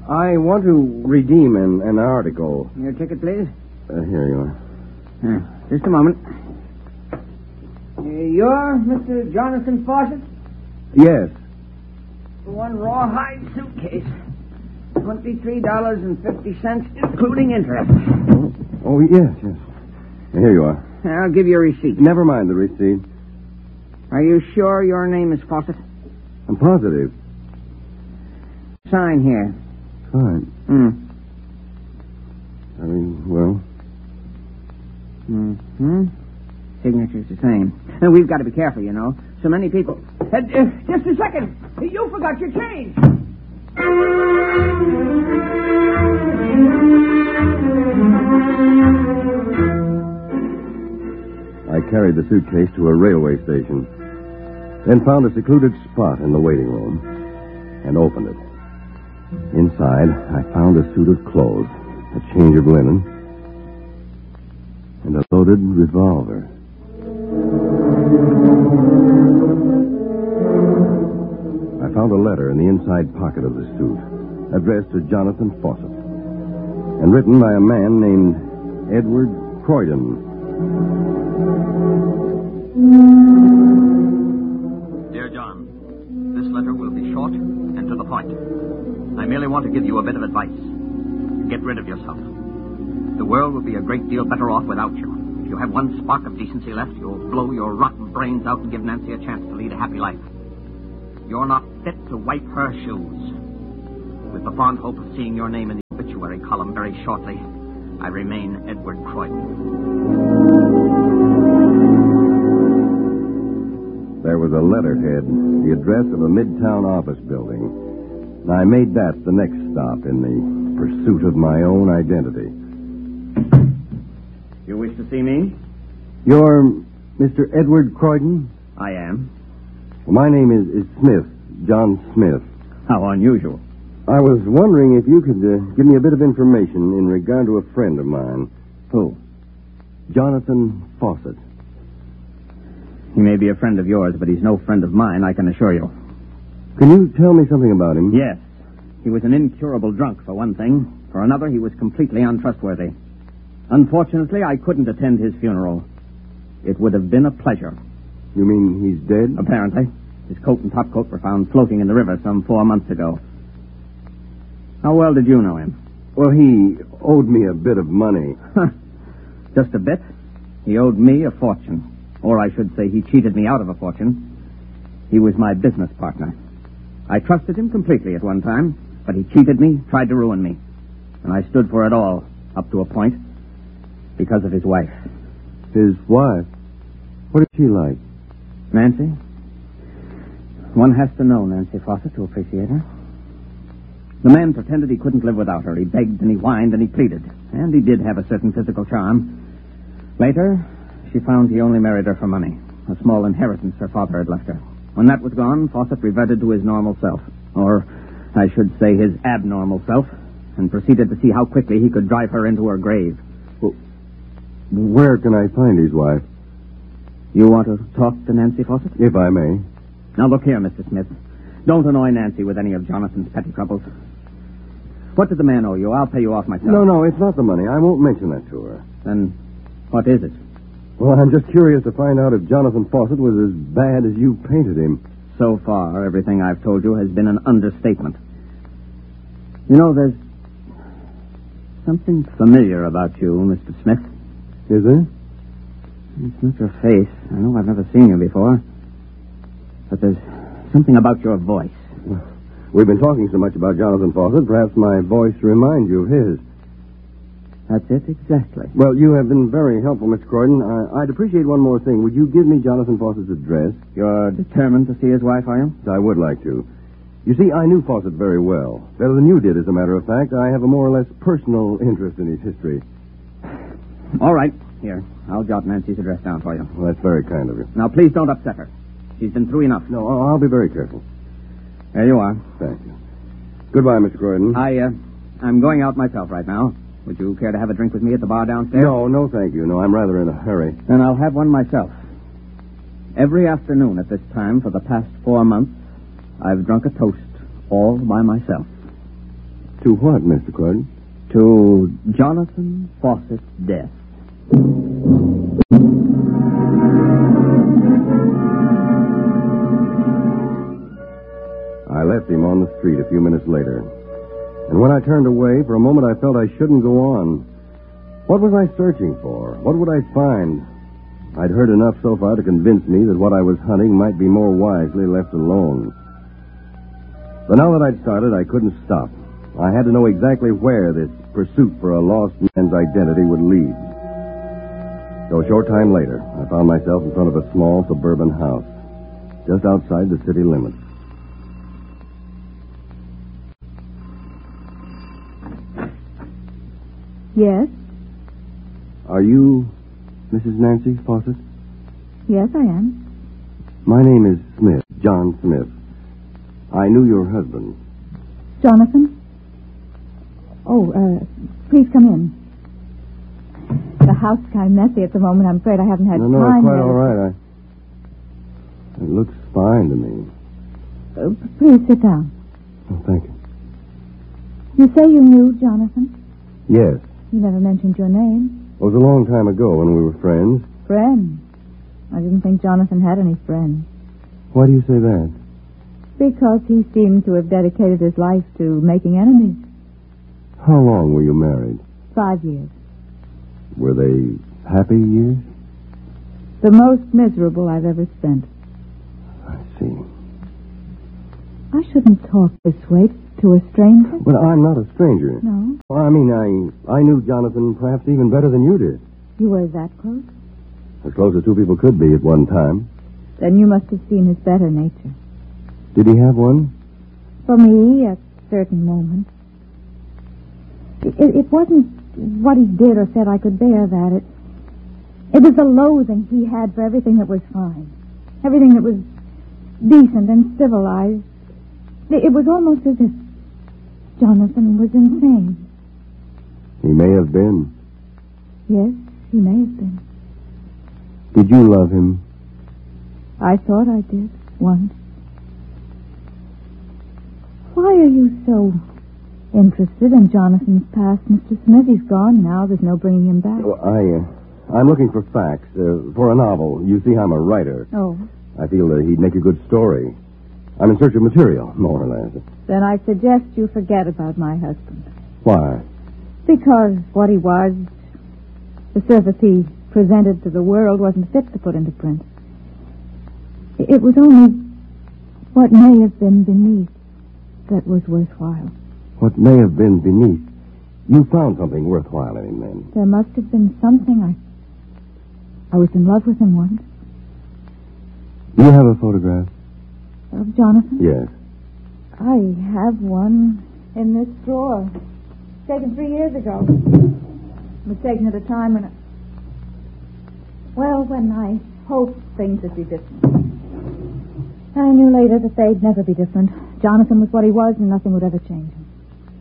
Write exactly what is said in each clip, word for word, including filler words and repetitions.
I want to redeem an, an article. Your ticket, please. Uh, here you are. Uh, just a moment. Uh, you're Mister Jonathan Fawcett? Yes. One rawhide suitcase. twenty-three dollars and fifty cents, including interest. Oh, oh, yes, yes. Here you are. I'll give you a receipt. Never mind the receipt. Are you sure your name is Fawcett? I'm positive. Sign here. Fine. Hmm. Very well. Mm-hmm. Signature's the same. And we've got to be careful, you know. So many people... Uh, uh, just a second. You forgot your change. I carried the suitcase to a railway station, then found a secluded spot in the waiting room and opened it. Inside, I found a suit of clothes, a change of linen, and a loaded revolver. I found a letter in the inside pocket of the suit, addressed to Jonathan Fawcett, and written by a man named Edward Croydon. Dear John, this letter will be short and to the point. I merely want to give you a bit of advice. Get rid of yourself. The world will be a great deal better off without you. If you have one spark of decency left, you'll blow your rotten brains out and give Nancy a chance to lead a happy life. You're not fit to wipe her shoes. With the fond hope of seeing your name in the obituary column very shortly, I remain Edward Croydon. There was a letterhead, the address of a midtown office building. And I made that the next stop in the pursuit of my own identity. You wish to see me? You're Mister Edward Croydon? I am. Well, my name is, is Smith, John Smith. How unusual. I was wondering if you could uh, give me a bit of information in regard to a friend of mine. Who? Jonathan Fawcett. He may be a friend of yours, but he's no friend of mine, I can assure you. Can you tell me something about him? Yes. He was an incurable drunk, for one thing. For another, he was completely untrustworthy. Unfortunately, I couldn't attend his funeral. It would have been a pleasure. You mean he's dead? Apparently. His coat and topcoat were found floating in the river some four months ago. How well did you know him? Well, he owed me a bit of money. Just a bit? He owed me a fortune. Or I should say he cheated me out of a fortune. He was my business partner. I trusted him completely at one time, but he cheated me, tried to ruin me. And I stood for it all, up to a point, because of his wife. His wife? What is she like? Nancy? One has to know Nancy Fawcett to appreciate her. The man pretended he couldn't live without her. He begged and he whined and he pleaded. And he did have a certain physical charm. Later, she found he only married her for money, a small inheritance her father had left her. When that was gone, Fawcett reverted to his normal self, or I should say his abnormal self, and proceeded to see how quickly he could drive her into her grave. Well, where can I find his wife? You want to talk to Nancy Fawcett? If I may. Now look here, Mister Smith. Don't annoy Nancy with any of Jonathan's petty troubles. What did the man owe you? I'll pay you off myself. No, no, it's not the money. I won't mention that to her. Then what is it? Well, I'm just curious to find out if Jonathan Fawcett was as bad as you painted him. So far, everything I've told you has been an understatement. You know, there's something familiar about you, Mister Smith. Is there? It's not your face. I know I've never seen you before. But there's something about your voice. We've been talking so much about Jonathan Fawcett, perhaps my voice reminds you of his. That's it, exactly. Well, you have been very helpful, Mister Croydon. I, I'd appreciate one more thing. Would you give me Jonathan Fawcett's address? You're determined to see his wife, are you? I would like to. You see, I knew Fawcett very well. Better than you did, as a matter of fact. I have a more or less personal interest in his history. All right. Here, I'll jot Nancy's address down for you. Well, that's very kind of you. Now, please don't upset her. She's been through enough. No, I'll, I'll be very careful. There you are. Thank you. Goodbye, Mister Croydon. I, uh, I'm going out myself right now. Would you care to have a drink with me at the bar downstairs? No, no, thank you. No, I'm rather in a hurry. Then I'll have one myself. Every afternoon at this time for the past four months, I've drunk a toast all by myself. To what, Mister Croydon? To Jonathan Fawcett's death. I left him on the street a few minutes later. And when I turned away, for a moment I felt I shouldn't go on. What was I searching for? What would I find? I'd heard enough so far to convince me that what I was hunting might be more wisely left alone. But now that I'd started, I couldn't stop. I had to know exactly where this pursuit for a lost man's identity would lead. So a short time later, I found myself in front of a small suburban house, just outside the city limits. Yes? Are you Missus Nancy Fawcett? Yes, I am. My name is Smith, John Smith. I knew your husband. Jonathan? Oh, uh, please come in. The house is kind of messy at the moment. I'm afraid I haven't had no, no, time. No, it's quite to... all right. I... It looks fine to me. Uh, please sit down. Oh, thank you. You say you knew Jonathan? Yes. You never mentioned your name. It was a long time ago when we were friends. Friends? I didn't think Jonathan had any friends. Why do you say that? Because he seemed to have dedicated his life to making enemies. How long were you married? Five years. Were they happy years? The most miserable I've ever spent. I see. I shouldn't talk this way to a stranger. But I'm not a stranger. No? Well, I mean, I I knew Jonathan perhaps even better than you did. You were that close? As close as two people could be at one time. Then you must have seen his better nature. Did he have one? For me, at certain moments. It, it, it wasn't what he did or said I could bear that. It, it was the loathing he had for everything that was fine. Everything that was decent and civilized. It, it was almost as if Jonathan was insane. He may have been. Yes, he may have been. Did you love him? I thought I did, once. Why are you so interested in Jonathan's past, Mister Smith? He's gone now. There's no bringing him back. Well, I, uh, I'm looking for facts uh, for a novel. You see, I'm a writer. Oh. I feel that he'd make a good story. I'm in search of material, more or less. Then I suggest you forget about my husband. Why? Because what he was, the surface he presented to the world, wasn't fit to put into print. It was only what may have been beneath that was worthwhile. What may have been beneath. You found something worthwhile in him, then. There must have been something. I I was in love with him once. Do you have a photograph? Of Jonathan? Yes. I have one in this drawer. Taken three years ago. It was taken at a time when... I... Well, when I hoped things would be different. I knew later that they'd never be different. Jonathan was what he was, and nothing would ever change him.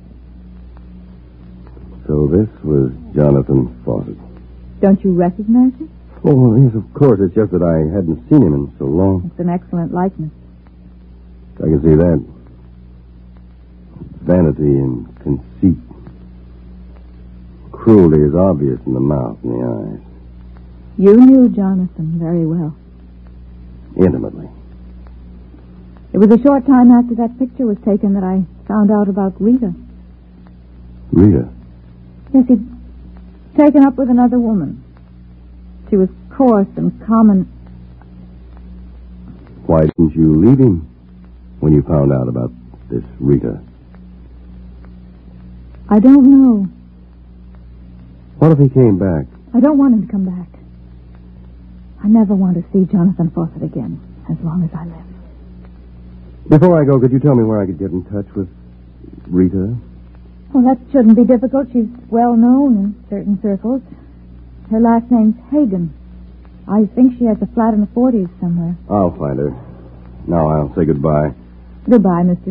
So this was Jonathan Fawcett. Don't you recognize him? Oh, yes, of course. It's just that I hadn't seen him in so long. It's an excellent likeness. I can see that. Vanity and conceit. Cruelty is obvious in the mouth and the eyes. You knew Jonathan very well. Intimately. It was a short time after that picture was taken that I found out about Rita. Rita? Yes, he'd taken up with another woman. She was coarse and common. Why didn't you leave him when you found out about this Rita? I don't know. What if he came back? I don't want him to come back. I never want to see Jonathan Fawcett again, as long as I live. Before I go, could you tell me where I could get in touch with Rita? Well, that shouldn't be difficult. She's well known in certain circles. Her last name's Hagen. I think she has a flat in the forties somewhere. I'll find her. Now I'll say goodbye. Goodbye, mister.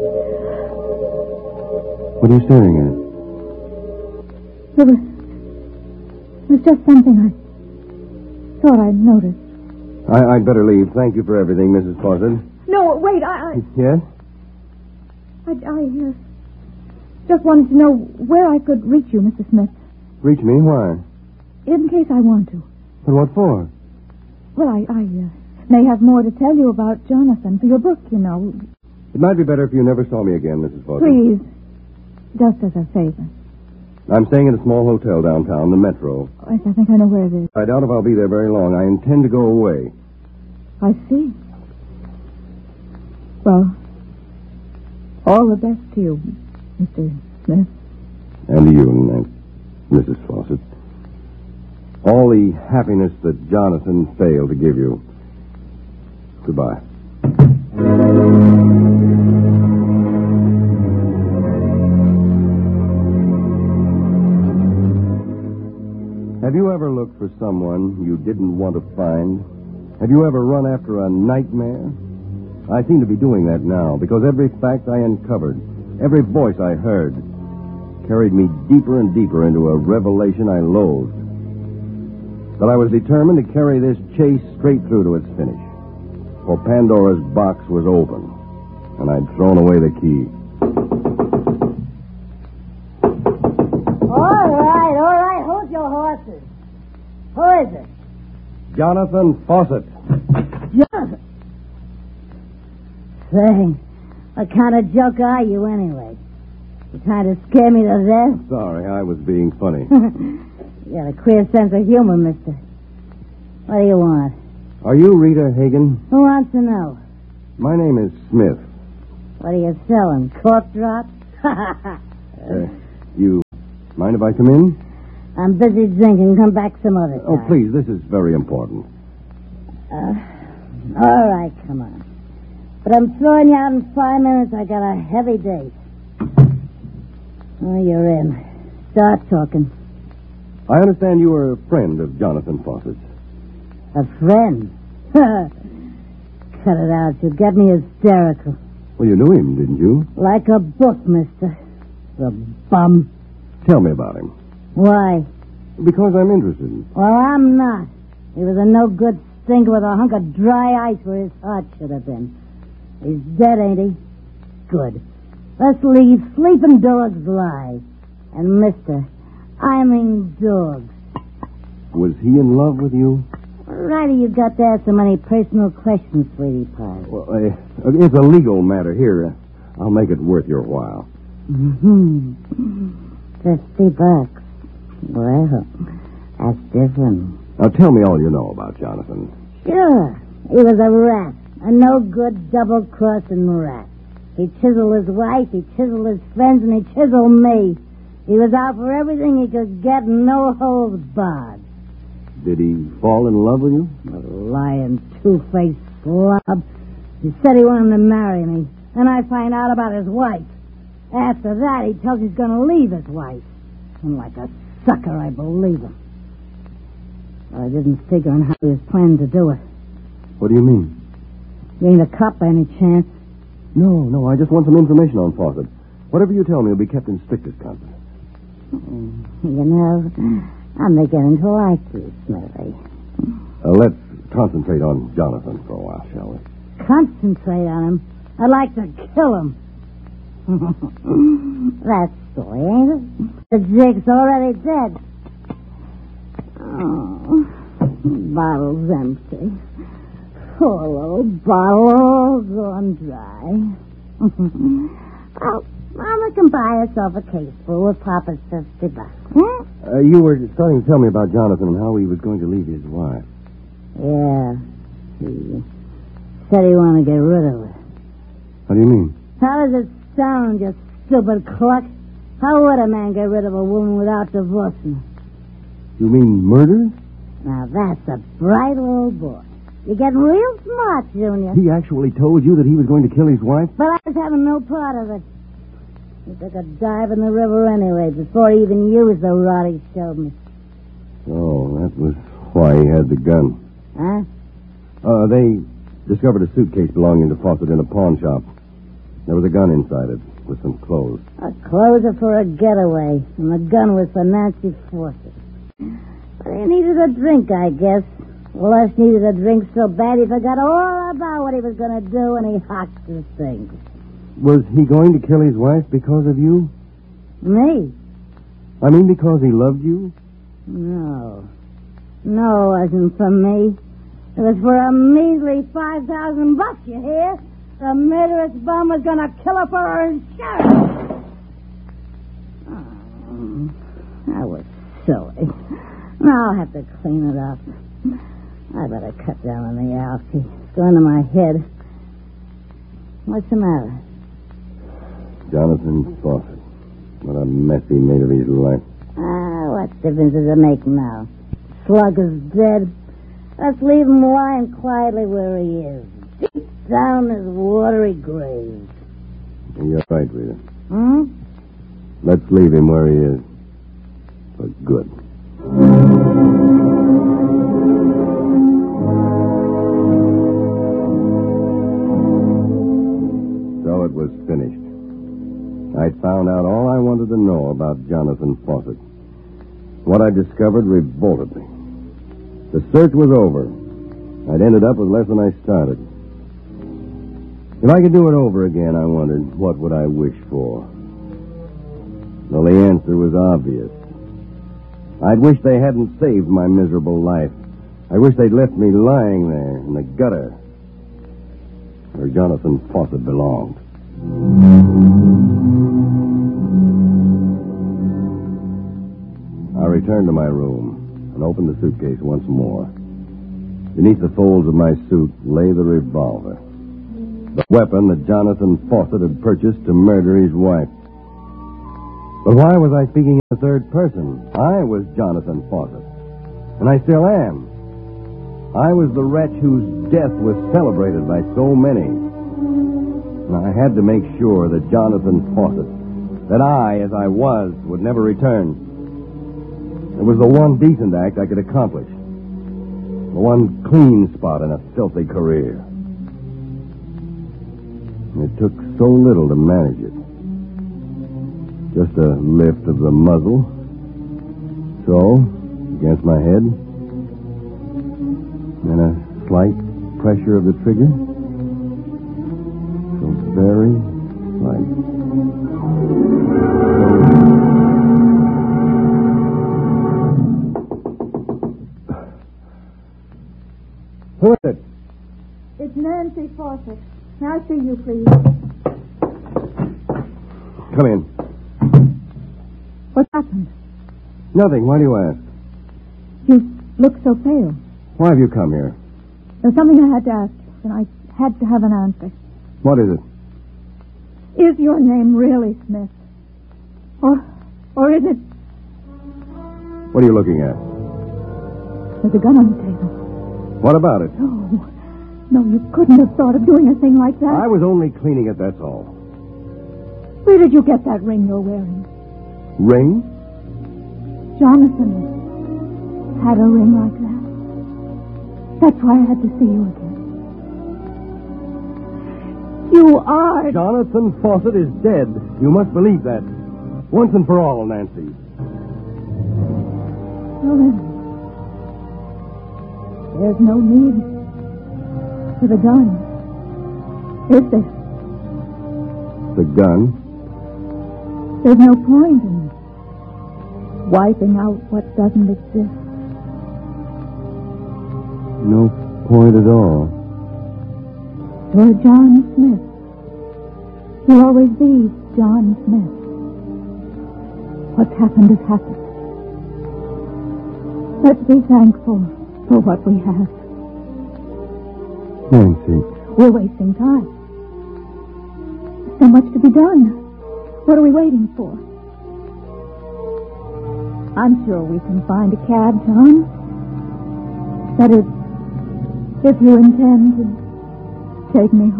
What are you staring at? It was... It was just something I thought I'd noticed. I, I'd better leave. Thank you for everything, Missus Fawcett. No, wait, I... I Yes? I... I, uh, Just wanted to know where I could reach you, Mister Smith. Reach me? Why? In case I want to. But what for? Well, I, I uh, may have more to tell you about Jonathan for your book, you know. It might be better if you never saw me again, Missus Fawcett. Please. Just as a favor. I'm staying at a small hotel downtown, the Metro. I, I think I know where it is. I doubt if I'll be there very long. I intend to go away. I see. Well, all the best to you, Mister Smith. And to you, and Missus Fawcett. All the happiness that Jonathan failed to give you. Goodbye. Have you ever looked for someone you didn't want to find? Have you ever run after a nightmare? I seem to be doing that now, because every fact I uncovered, every voice I heard, carried me deeper and deeper into a revelation I loathed. But I was determined to carry this chase straight through to its finish. For Pandora's box was open, and I'd thrown away the key. All right, all right. Hold your horses. Who is it? Jonathan Fawcett. Jonathan. Say, what kind of joke are you anyway? You trying to scare me to death? Sorry, I was being funny. You got a queer sense of humor, mister. What do you want? Are you Rita Hagen? Who wants to know? My name is Smith. What are you selling? Cork drops? uh, you mind if I come in? I'm busy drinking. Come back some other time. Oh, please, this is very important. Uh, all right, come on. But I'm throwing you out in five minutes. I got a heavy date. Oh, you're in. Start talking. I understand you are a friend of Jonathan Fawcett's. A friend? Cut it out. You get me hysterical. Well, you knew him, didn't you? Like a book, mister. The bum. Tell me about him. Why? Because I'm interested. Well, I'm not. He was a no-good stinker with a hunk of dry ice where his heart should have been. He's dead, ain't he? Good. Let's leave sleeping dogs lie. And, mister, I mean dogs. Was he in love with you? Righty, you got to ask so many personal questions, sweetie pie. Well, uh, it's a legal matter here. Uh, I'll make it worth your while. Mm-hmm. Fifty bucks. Well, that's different. Now, tell me all you know about Jonathan. Sure. He was a rat. A no-good double-crossing rat. He chiseled his wife, he chiseled his friends, and he chiseled me. He was out for everything he could get, no holds barred. Did he fall in love with you? A lying, two-faced slob. He said he wanted to marry me. Then I find out about his wife. After that, he tells he's going to leave his wife. And like a sucker, I believe him. But I didn't figure on how he was planning to do it. What do you mean? You ain't a cop by any chance? No, no, I just want some information on Fawcett. Whatever you tell me will be kept in strictest confidence. Mm, you know, I'm beginning to like you, Smithy. Uh, let's concentrate on Jonathan for a while, shall we? Concentrate on him? I'd like to kill him. That's so, ain't it? The jig's already dead. Oh, bottle's empty. Poor old bottle, all gone dry. Well, Mama can buy herself a case full with Papa's fifty bucks. Hmm? Uh, you were starting to tell me about Jonathan and how he was going to leave his wife. Yeah. He said he wanted to get rid of her. How do you mean? How does it sound, you stupid cluck? How would a man get rid of a woman without divorcing her? You mean murder? Now, that's a bright little boy. You're getting real smart, Junior. He actually told you that he was going to kill his wife? But I was having no part of it. He took a dive in the river anyway before he even used the rod he showed me. Oh, that was why he had the gun. Huh? Uh, they discovered a suitcase belonging to Fawcett in a pawn shop. There was a gun inside it with some clothes. A clothes are for a getaway, and the gun was for Nancy Fawcett. Well, he needed a drink, I guess. Les needed a drink so bad he forgot all about what he was going to do, and he hocked his things. Was he going to kill his wife because of you? Me? I mean, because he loved you? No. No, it wasn't for me. It was for a measly five thousand bucks, you hear? The murderous bum was going to kill her for her insurance. Oh, I was silly. I'll have to clean it up. I better cut down on the alky. It's going to my head. What's the matter? Jonathan Fawcett. What a mess he made of his life. Ah, what difference does it make now? Slug is dead. Let's leave him lying quietly where he is. Deep down his watery grave. You're right, Rita. Hmm? Let's leave him where he is. For good. So it was finished. I'd found out all I wanted to know about Jonathan Fawcett. What I discovered revolted me. The search was over. I'd ended up with less than I started. If I could do it over again, I wondered, what would I wish for? Well, the answer was obvious. I'd wish they hadn't saved my miserable life. I wish they'd left me lying there in the gutter where Jonathan Fawcett belonged. I returned to my room and opened the suitcase once more. Beneath the folds of my suit lay the revolver, the weapon that Jonathan Fawcett had purchased to murder his wife. But why was I speaking in the third person? I was Jonathan Fawcett, and I still am. I was the wretch whose death was celebrated by so many. And I had to make sure that Jonathan Fawcett, that I, as I was, would never return. It was the one decent act I could accomplish. The one clean spot in a filthy career. And it took so little to manage it. Just a lift of the muzzle. So, against my head. And a slight pressure of the trigger. So very slight. Who is it? It's Nancy Fawcett. May I see you, please? Come in. What happened? Nothing. Why do you ask? You look so pale. Why have you come here? There's something I had to ask you, and I had to have an answer. What is it? Is your name really Smith? Or, or is it... What are you looking at? There's a gun on the table. What about it? No. No, you couldn't have thought of doing a thing like that. I was only cleaning it, that's all. Where did you get that ring you're wearing? Ring? Jonathan had a ring like that. That's why I had to see you again. You are... Jonathan Fawcett is dead. You must believe that. Once and for all, Nancy. Well, then, there's no need for the gun, is there? The gun? There's no point in wiping out what doesn't exist. No point at all. You're John Smith. You'll always be John Smith. What's happened has happened. Let's be thankful for what we have. Nancy. We're wasting time. There's so much to be done. What are we waiting for? I'm sure we can find a cab, John. That is, if you intend to take me home.